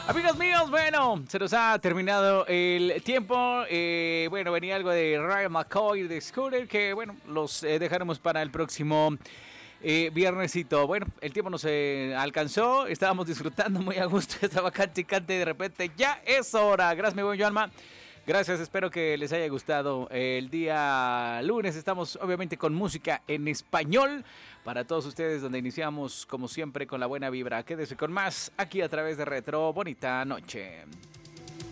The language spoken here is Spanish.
Amigos míos, bueno, se nos ha terminado el tiempo. Bueno, venía algo de Ryan McCoy de Scooter, que bueno, los dejaremos para el próximo viernesito. Bueno, el tiempo nos alcanzó, estábamos disfrutando muy a gusto, estaba cante y cante, de repente ya es hora. Gracias, mi buen Joanma. Gracias, espero que les haya gustado. El día lunes estamos obviamente con música en español para todos ustedes, donde iniciamos como siempre con la buena vibra. Quédese con más aquí a través de Retro. Bonita noche.